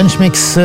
Lunsjmix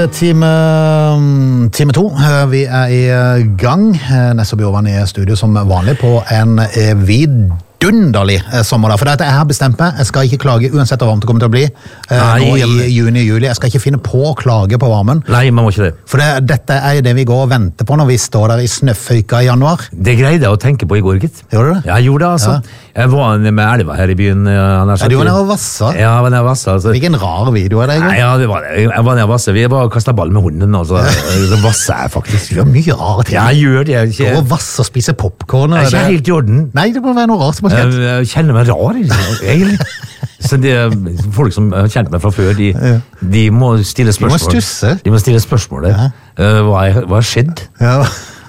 time 2. Vi i gang. Nesse Bjørvann i studio som vanlig på en vidunderlig sommer. For det jeg har bestemt meg, jeg skal ikke klage uansett hvor varmt det kommer til å bli nå i juni-juli. Jeg skal ikke finne på å klage på varmen. Nei, man må ikke det. For dette er det vi går og venter på når vi står der i snøføyka i januar. Det greide jeg å tenke på i går, gitt. Gjorde du det? Ja, jeg gjorde det, altså. Ja. Jeg var med elva her i byen. Du var nede og vassa? Ja, jeg var nede og vassa. Altså. Hvilken rar video er det i går? Ja, det var det. Jeg var nede og vassa. Vi bare kastet ball med hunden, altså. Så vassa jeg faktisk. Du gjør mye rare ting. Ja, jeg gjør det. Gå og vasse og spise popcorn. Jeg er ikke helt i orden. Nei, det må være noe rart som har skjedd. Jeg kjenner meg rar, egentlig. Så folk som har kjent meg fra før, de må stille spørsmål. De må stusse. De må stille spørsmål. Ja. Hva har skjedd? Ja.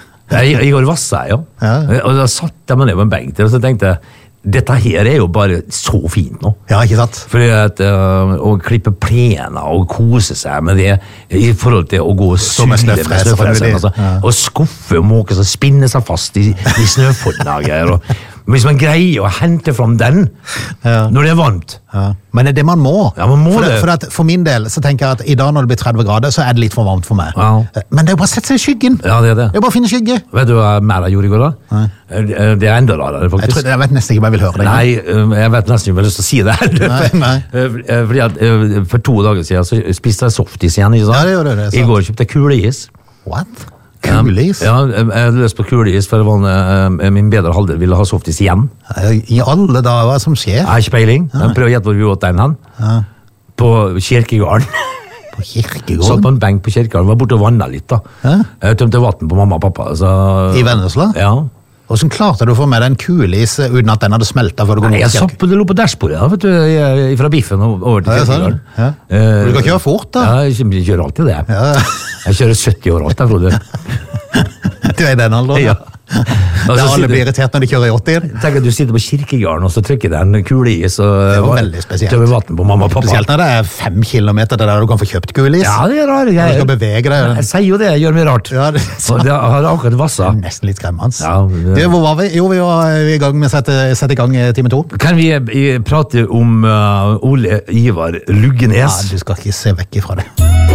I går vassa jeg, ja. Og da satt jeg meg ned på en benk til, og så tenkte jeg, dette her er jo bare så fint nå. Ja, ikke sant? Fordi at å klippe plener og kose seg med det i forhold til å gå og sule med snøfresen, altså, og skuffe og måke og spinne seg fast i snøfornager og hvis man greier å hente fram den når det er varmt. Ja. Men det er det man må. Ja, man må for min del så tenker jeg at i dag når det blir 30 grader så er det litt for varmt for meg. Ja. Men det er jo bare å sette seg i skyggen. Ja, det er det. Det er bare å finne skygge. Vet du hva mer jeg gjorde i går da? Nei. Det er enda rarere, faktisk. Jeg vet nesten ikke om jeg vil høre det. Nei, jeg vet nesten ikke om jeg har lyst til å si det her. Nei. Fordi at for 2 dager siden så spiste jeg softis igjen, ikke sant? Ja, det gjør det. I går kjøpte jeg kuleis. What? Kuleis? Ja, jeg hadde lyst på kuleis, for min bedre halvdel ville ha softis igjen. I alle dager, hva som skjer? Jeg har ikke peiling. Jeg prøver å gjette hvor vi åt den. På kirkegården. På kirkegården? Satt på en benk på kirkegården, var borte og vannet litt da. Jeg tømte vatten på mamma og pappa. Så... I Vennesla? Ja. Hvordan klarte du å få med deg en kuleis uten at den hadde smeltet før du går ned til kirken? Det lå på dashbordet, vet du, fra biffen over til kirkegården. Du kan kjøre fort da? Ja, jeg kjører alltid det. Jeg kjører 70 år alt, Frode. Du er i den alderen? Ja. Alle blir irritert når de kjører i 80. Tenk at du sitter på kirkegården og så trykker det en kuleis og veldig spesielt. Tømmer vatten på mamma og pappa. Spesielt når det er 5 kilometer til der du kan få kjøpt kuleis. Ja, det er rart. Du skal bevege deg. Jeg sier jo det, jeg gjør mye rart. Ja, og det har akkurat vassa. Nesten litt skremmende. Ja, hvor var vi? Jo, vi var i gang med å sette i gang time 2. Kan vi prate om Ole Ivar Luggenes? Ja, du skal ikke se vekk ifra det.